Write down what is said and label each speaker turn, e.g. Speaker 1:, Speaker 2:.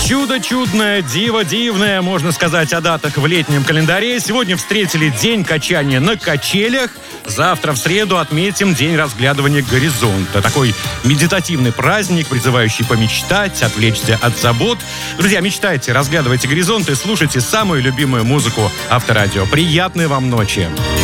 Speaker 1: Чудо чудное, диво дивное, можно сказать о датах в летнем календаре. Сегодня встретили день качания на качелях. Завтра, в среду, отметим день разглядывания горизонта. Такой медитативный праздник, призывающий помечтать, отвлечься от забот. Друзья, мечтайте, разглядывайте горизонт и слушайте самую любимую музыку Авторадио. Приятной вам ночи!